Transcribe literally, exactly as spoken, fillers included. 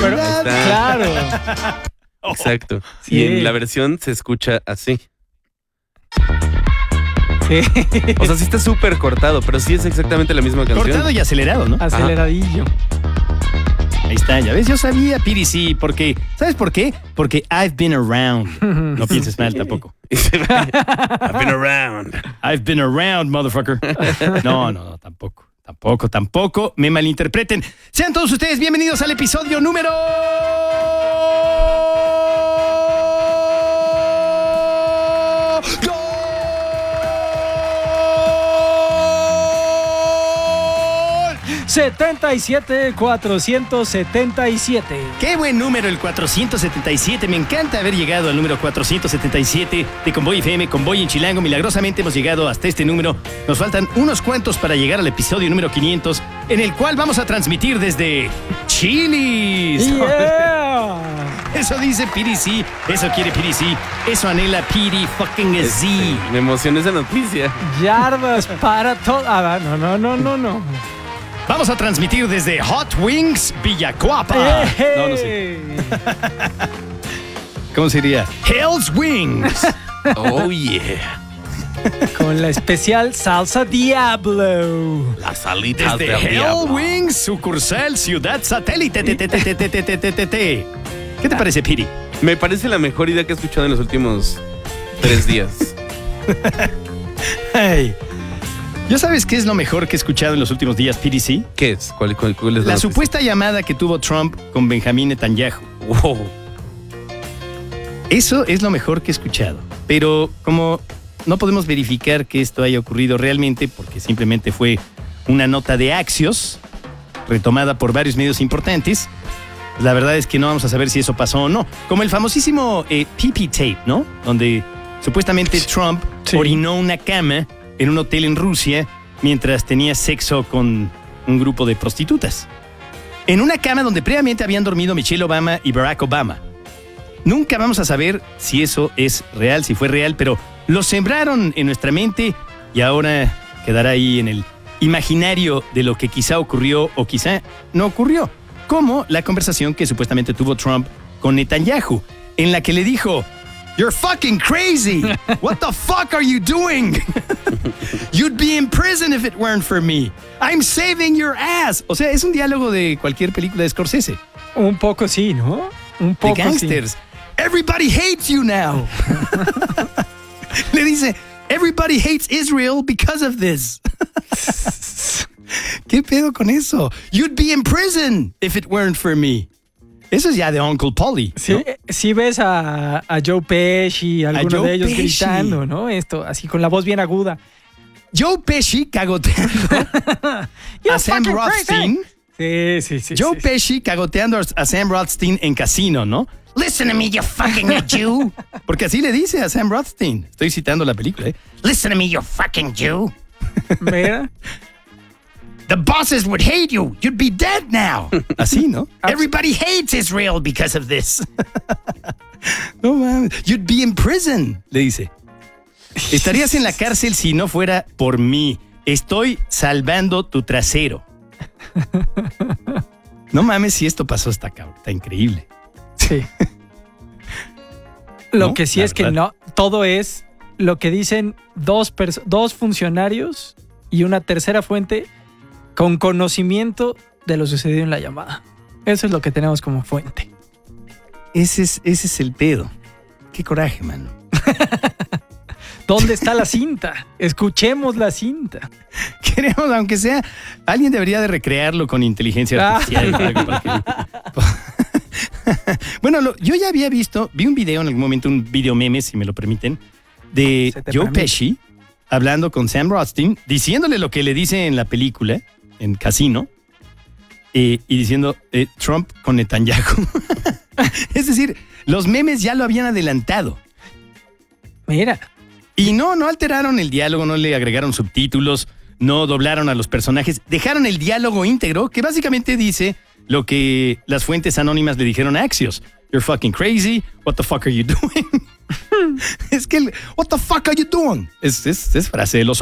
pero, claro. Exacto. Sí. Y en la versión se escucha así. Sí. O sea, sí está súper cortado, pero sí es exactamente la misma canción. Cortado y acelerado, ¿no? Aceleradillo. Ahí está, ya ves, yo sabía, Piri, sí, porque, ¿sabes por qué? Porque I've been around. No pienses mal tampoco. I've been around. I've been around, motherfucker. No, no, no, tampoco. Tampoco, tampoco me malinterpreten. Sean todos ustedes bienvenidos al episodio número... setenta y siete, cuatrocientos setenta y siete. Qué buen número el cuatrocientos setenta y siete. Me encanta haber llegado al número cuatrocientos setenta y siete de Convoy F M, Convoy en Chilango. Milagrosamente hemos llegado hasta este número. Nos faltan unos cuantos para llegar al episodio número quinientos, en el cual vamos a transmitir desde Chilis. Yeah. Eso dice Piri C, eso quiere Piri C, eso anhela Piri fucking Z. Me emociona esa noticia. Yardas para todo. Ah, no, no, no, no, no. Vamos a transmitir desde Hot Wings Villacuapa. ¡Ey! No, no sé. ¿Cómo sería? Hell's Wings. Oh, yeah. Con la especial salsa Diablo. Las salitas Desde del Hell diablo. Wings, sucursal Ciudad Satélite. Te, te, te, te, te, te, te, te, te. ¿Qué te parece, Piri? Me parece la mejor idea que he escuchado en los últimos tres días. Hey. ¿Yo sabes qué es lo mejor que he escuchado en los últimos días, Piri C? ¿Qué es? ¿Cuál, cuál, cuál es la La noticia? supuesta llamada que tuvo Trump con Benjamín Netanyahu. Wow. Eso es lo mejor que he escuchado. Pero como no podemos verificar que esto haya ocurrido realmente, porque simplemente fue una nota de Axios, retomada por varios medios importantes, la verdad es que no vamos a saber si eso pasó o no. Como el famosísimo eh, P P tape, ¿no? Donde supuestamente Trump Sí. orinó una cama en un hotel en Rusia mientras tenía sexo con un grupo de prostitutas. En una cama donde previamente habían dormido Michelle Obama y Barack Obama. Nunca vamos a saber si eso es real, si fue real, pero lo sembraron en nuestra mente y ahora quedará ahí en el imaginario de lo que quizá ocurrió o quizá no ocurrió. Como la conversación que supuestamente tuvo Trump con Netanyahu, en la que le dijo: "You're fucking crazy. What the fuck are you doing? You'd be in prison if it weren't for me. I'm saving your ass." O sea, es un diálogo de cualquier película de Scorsese. Un poco sí, ¿no? Un poco De gangsters. Everybody hates you now. Le dice, everybody hates Israel because of this. ¿Qué pedo con eso? You'd be in prison if it weren't for me. Eso es ya de Uncle Polly. Sí, ¿no? sí, sí ves a, a Joe Pesci, alguno Joe de ellos Pesci. gritando, ¿no? Esto, así con la voz bien aguda. Joe Pesci cagoteando a Sam fucking Rothstein. Sí, sí, sí. Joe sí. Pesci cagoteando a Sam Rothstein en Casino, ¿no? Listen to me, you fucking Jew. Porque así le dice a Sam Rothstein. Estoy citando la película, ¿eh? Listen to me, you fucking Jew. Mira. The bosses would hate you. You'd be dead now. Así, ¿no? Everybody hates Israel because of this. No mames. You'd be in prison, le dice. Estarías en la cárcel si no fuera por mí. Estoy salvando tu trasero. No mames, si esto pasó, está cabrón. Está increíble. Sí. Lo ¿No? que sí La es que verdad. no, todo es lo que dicen dos, perso- dos funcionarios y una tercera fuente con conocimiento de lo sucedido en la llamada. Eso es lo que tenemos como fuente. Ese es, ese es el pedo. Qué coraje, mano. ¿Dónde está la cinta? Escuchemos la cinta. Queremos, aunque sea, alguien debería de recrearlo con inteligencia artificial. algo para que- Bueno, lo- yo ya había visto, vi un video en algún momento, un video meme, si me lo permiten, de Se te Joe permite. Pesci hablando con Sam Rothstein, diciéndole lo que le dice en la película, en Casino, eh, y diciendo eh, Trump con Netanyahu. Es decir, los memes ya lo habían adelantado. Mira. Y no, no alteraron el diálogo, no le agregaron subtítulos, no doblaron a los personajes, dejaron el diálogo íntegro, que básicamente dice lo que las fuentes anónimas le dijeron a Axios. You're fucking crazy, what the fuck are you doing? Es que el what the fuck are you doing es, es, es frase de los